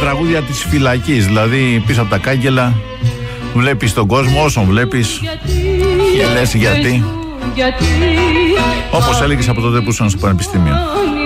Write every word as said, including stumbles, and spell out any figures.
τραγούδια της φυλακής. Δηλαδή πίσω από τα κάγκελα βλέπεις τον κόσμο όσον βλέπεις και λες γιατί. Όπως έλεγες από τότε που ήσουν στο πανεπιστήμιο.